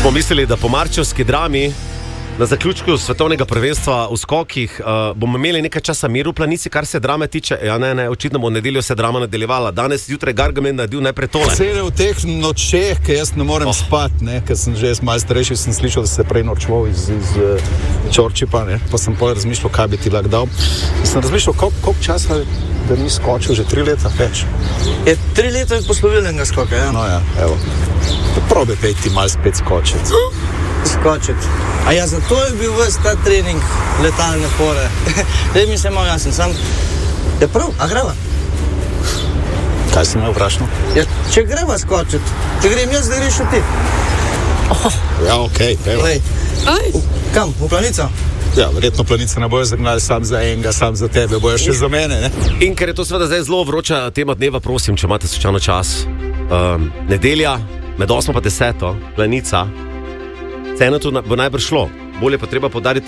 Smo mislili, da po marčevski drami na zaključku svetovnega prvenstva v skokih bomo imeli nekaj časa mir v planici, kar se drame tiče. Ja, ne, očitno bo v nedeljo se drama nadaljevala. Danes jutraj Gargamel naredil najprej tole. Cele v teh nočeh, ker jaz ne morem spati, ker sem že malo starejši, sem slišal, da se prej norčval iz Čorčipa, pa sem potem razmišljal, kaj bi ti lahko dal. Sem razmišljal, koliko časa da ni skočil, že 3 leta več. Je 3 leta od poslovilnega skoka, ja? No ja, evo. Probi pejti malo spet skočiti. Skočiti. A ja, zato je bil ves ta trening letalne fore. Daj mi se malo jasen, sam je prav, a greva? Kaj si me vprašal? Ja, če greva skočiti, če grem jaz, da greš ti. Ja, okej, evo. Kam, v planico? Ja, verjetno planice ne bojo zagnali sam za enega, sam za tebe, bojo še za mene, ne? In ker je to seveda zdaj zelo vroča tema dneva, prosim, če imate slučajno čas. Nedelja, med 8 pa 10, planica. Ceno tu bo najbrž šlo. Bolje pa treba podariti,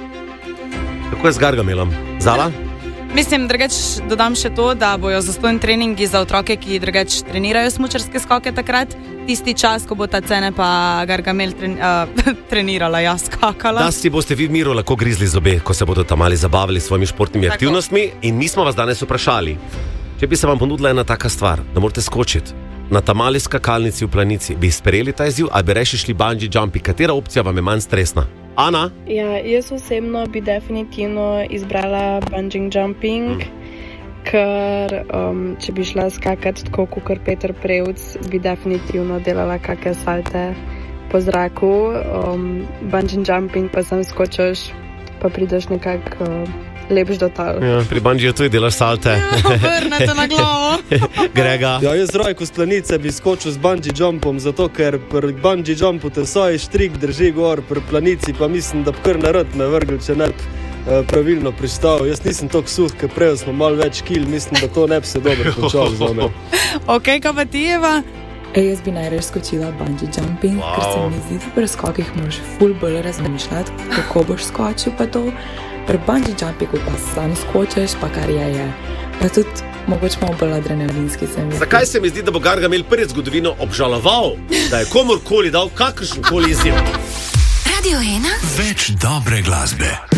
kako je z Gargamelom. Zala? Mislim, drugač dodam še to, da bojo zastojni treningi za otroke, ki drugač trenirajo smučarske skoke takrat, tisti čas, ko bo ta Cene pa Gargamel trenirala, skakala. Da si boste vi v miru lahko grizli zobe, ko se bodo tam mali zabavili s svojimi športnimi aktivnostmi. In mi smo vas danes vprašali, če bi se vam ponudila ena taka stvar, da morate skočiti na ta mali skakalnici v planici, bi sprejeli ta izziv ali bi reši šli bungee jumping? Katera opcija vam je manj stresna? Ana? Ja, jaz osebno bi definitivno izbrala bungee jumping, ker če bi šla skakati tako kot Peter Prevc, bi definitivno delala kakšne salte po zraku. Bungee jumping pa sam skočiš, pa prideš nekako lepš do tal. Ja, pri bungeeju tudi delaš salte. Vrnete na glavo. Grega? Ja, jaz Rajko s planice bi skočil z bungee jumpom, zato ker pri bungee jumpu te vsaj štrik drži gor, pri planici pa mislim, da bi kar narod me vrgel, če ne bi pravilno pristal. Jaz nisem toliko suh, ker prej smo malo več kil, mislim, da to ne bi se dobro končalo za me. Ok, kaj pa ti, Eva? Jaz bi najraje skočila bungee jumping, ker se mi zdi, da pri skokih moraš ful bolj razmišljati, kako boš skočil pa to. Pri bungee jumpingu pa sam skočiš, pa kar je. Pa tudi mogoče malo bolj adrenalinski se mi zdi. Zakaj se mi zdi, da bo Gargamel prvi zgodovino obžaloval, da je komorkoli dal kakršenkoli izziv? Radio 1. Več dobre glasbe.